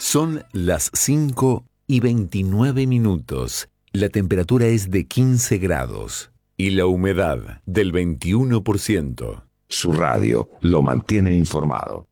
Son las 5:29. La temperatura es de 15 grados y la humedad del 21%. Su radio lo mantiene informado.